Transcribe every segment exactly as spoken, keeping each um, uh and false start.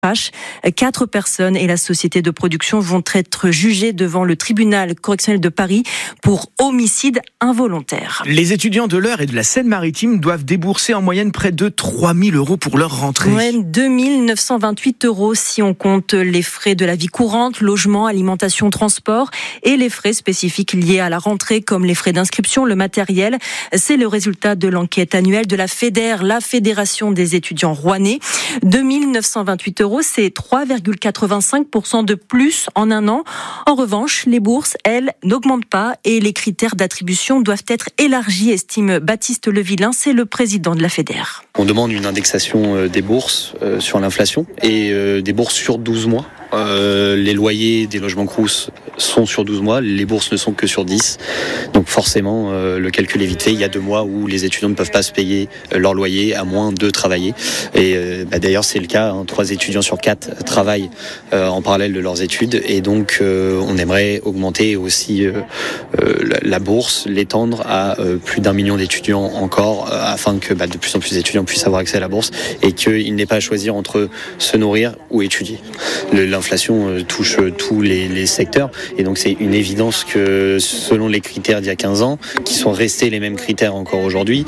Quatre personnes et la société de production vont être jugées devant le tribunal correctionnel de Paris pour homicide involontaire. Les étudiants de l'Eure et de la Seine-Maritime doivent débourser en moyenne près de trois mille euros pour leur rentrée. Ouais, deux mille neuf cent vingt-huit euros si on compte les frais de la vie courante, logement, alimentation, transport et les frais spécifiques liés à la rentrée comme les frais d'inscription, le matériel. C'est le résultat de l'enquête annuelle de la FEDER, la Fédération des étudiants rouennais. deux mille neuf cent vingt-huit euros, c'est trois virgule quatre-vingt-cinq pour cent de plus en un an. En revanche, les bourses, elles, n'augmentent pas et les critères d'attribution doivent être élargis, estime Baptiste Levillain, c'est le président de la FEDER. On demande une indexation des bourses sur l'inflation et des bourses sur douze mois. Euh, les loyers des logements Crous sont sur douze mois, les bourses ne sont que sur dix. Donc forcément, euh, le calcul est vite fait. Il y a deux mois où les étudiants ne peuvent pas se payer leur loyer à moins de travailler. Et euh, bah, d'ailleurs, c'est le cas. Hein, trois étudiants sur quatre travaillent euh, en parallèle de leurs études. Et donc, euh, on aimerait augmenter aussi euh, euh, la, la bourse, l'étendre à euh, plus d'un million d'étudiants encore, euh, afin que bah, de plus en plus d'étudiants puissent avoir accès à la bourse et qu'ils n'aient pas à choisir entre se nourrir ou étudier. Le, L'inflation touche tous les, les secteurs et donc c'est une évidence que selon les critères d'il y a quinze ans, qui sont restés les mêmes critères encore aujourd'hui,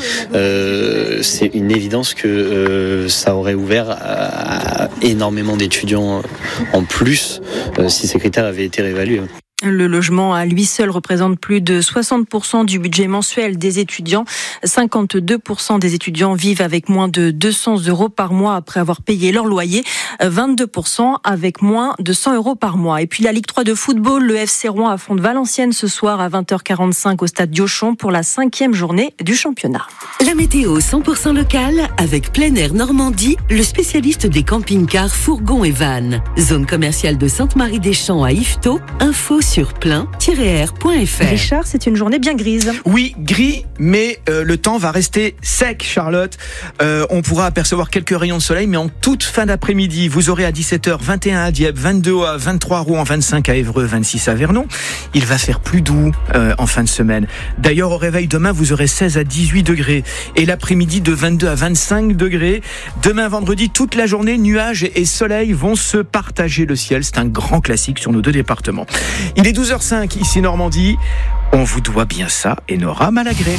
euh, c'est une évidence que euh, ça aurait ouvert à, à énormément d'étudiants en plus euh, si ces critères avaient été réévalués. Le logement à lui seul représente plus de soixante pour cent du budget mensuel des étudiants. cinquante-deux pour cent des étudiants vivent avec moins de deux cents euros par mois après avoir payé leur loyer. vingt-deux pour cent avec moins de cent euros par mois. Et puis la Ligue trois de football, le F C Rouen affronte Valenciennes ce soir à vingt heures quarante-cinq au stade Diochon pour la cinquième journée du championnat. La météo cent pour cent locale avec Plein Air Normandie, le spécialiste des camping-cars, fourgons et vannes. Zone commerciale de Sainte-Marie-des-Champs à Yvetot. Info sur plein tiret r point f r. Richard, c'est une journée bien grise. Oui, gris, mais euh, le temps va rester sec, Charlotte. Euh, on pourra apercevoir quelques rayons de soleil, mais en toute fin d'après-midi, vous aurez à dix-sept heures vingt et un à Dieppe, vingt-deux à vingt-trois à Rouen, vingt-cinq à Évreux, vingt-six à Vernon. Il va faire plus doux euh, en fin de semaine. D'ailleurs, au réveil demain, vous aurez seize à dix-huit degrés et l'après-midi de vingt-deux à vingt-cinq degrés. Demain, vendredi, toute la journée, nuages et soleil vont se partager le ciel. C'est un grand classique sur nos deux départements. Il est douze heures cinq ici Normandie. On vous doit bien ça, Enora Malagré.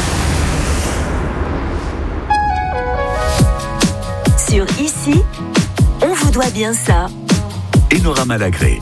Sur Ici, on vous doit bien ça. Enora Malagré.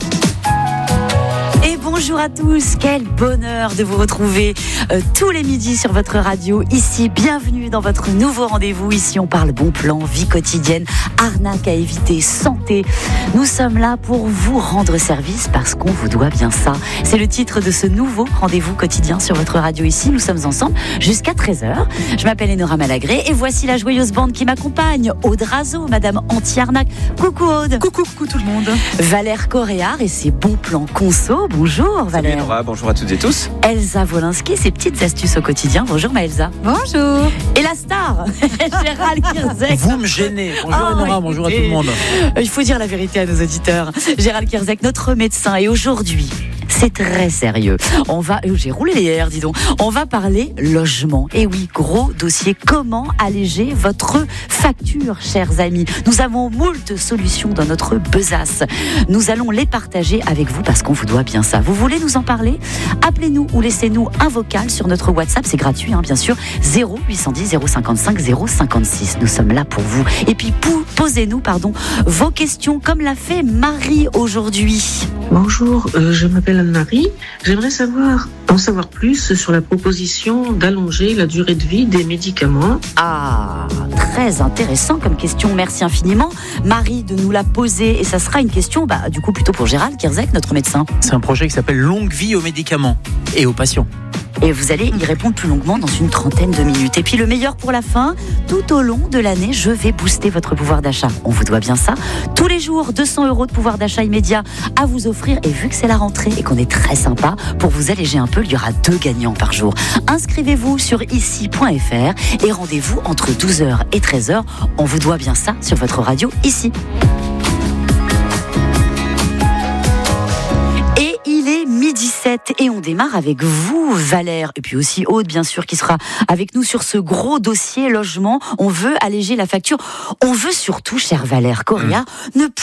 Et bonjour à tous, quel bonheur de vous retrouver euh, tous les midis sur votre radio. Ici, bienvenue dans votre nouveau rendez-vous. Ici, on parle bon plan, vie quotidienne, arnaque à éviter, santé. Nous sommes là pour vous rendre service parce qu'on vous doit bien ça. C'est le titre de ce nouveau rendez-vous quotidien sur votre radio. Ici, nous sommes ensemble jusqu'à treize heures. Je m'appelle Enora Malagré et voici la joyeuse bande qui m'accompagne. Aude Razo, Madame Anti-Arnaque. Coucou Aude. Coucou, coucou tout le monde. Valère Coréard et ses bons plans conso. Bonjour Valère. Salut Nora, bonjour à toutes et tous. Elsa Wolinski, ses petites astuces au quotidien. Bonjour ma Elsa. Bonjour. Et la star, Gérald Kierzek. Vous me gênez. Bonjour Oh, Nora, bonjour à tout le monde. Il faut dire la vérité à nos auditeurs. Gérald Kierzek, notre médecin. Et aujourd'hui, c'est très sérieux. On va, oh, j'ai roulé les airs, dis donc. On va parler logement. Et oui, gros dossier. Comment alléger votre facture, chers amis? Nous avons moult solutions dans notre besace. Nous allons les partager avec vous parce qu'on vous doit bien ça. Vous voulez nous en parler? Appelez-nous ou laissez-nous un vocal sur notre WhatsApp. C'est gratuit, hein, bien sûr. zéro huit cent dix zéro cinquante-cinq zéro cinquante-six. Nous sommes là pour vous. Et puis, posez-nous, pardon, vos questions comme l'a fait Marie aujourd'hui. Bonjour, euh, je m'appelle Anne-Marie. J'aimerais savoir, en savoir plus sur la proposition d'allonger la durée de vie des médicaments. Ah, très intéressant comme question. Merci infiniment, Marie, de nous la poser. Et ça sera une question, bah, du coup, plutôt pour Gérald Kierzek, notre médecin. C'est un projet qui s'appelle Longue vie aux médicaments et aux patients. Et vous allez y répondre plus longuement dans une trentaine de minutes. Et puis le meilleur pour la fin, tout au long de l'année, je vais booster votre pouvoir d'achat. On vous doit bien ça. Tous les jours, deux cents euros de pouvoir d'achat immédiat à vous offrir. Et vu que c'est la rentrée et qu'on est très sympa, pour vous alléger un peu, il y aura deux gagnants par jour. Inscrivez-vous sur ici point f r et rendez-vous entre douze heures et treize heures. On vous doit bien ça sur votre radio ici. midi sept et on démarre avec vous Valère et puis aussi Aude bien sûr qui sera avec nous sur ce gros dossier logement. On veut alléger la facture, on veut surtout, cher Valère Coréard, mmh. ne plus